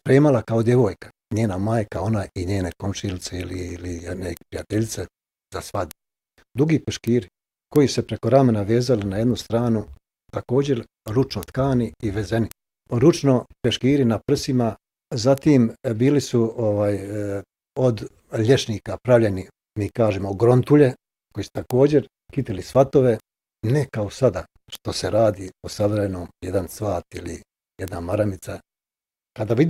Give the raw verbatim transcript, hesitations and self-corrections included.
spremala kao djevojka, njena majka, ona i njene komšilice ili, ili neke prijateljice za svadbu. Dugi peškiri koji se preko ramena vezali na jednu stranu, također ručno tkani i vezeni. Ručno peškiri na prsima, zatim bili su ovaj, od lješnika pravljeni, mi kažemo, grontulje, koji su također kitili svatove, ne kao sada, što se radi po savremenom jedan cvat ili jedna maramica. Kada